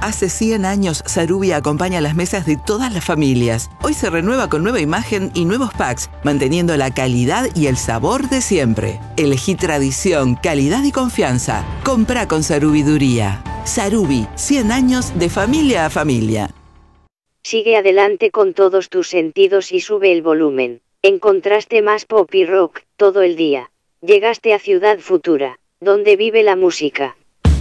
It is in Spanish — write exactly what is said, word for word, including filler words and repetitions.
Hace cien años, Sarubi acompaña las mesas de todas las familias. Hoy se renueva con nueva imagen y nuevos packs, manteniendo la calidad y el sabor de siempre. Elegí tradición, calidad y confianza. Comprá con Sarubiduría. Sarubi, cien años de familia a familia. Sigue adelante con todos tus sentidos y sube el volumen. Encontraste más pop y rock todo el día. Llegaste a Ciudad Futura, donde vive la música.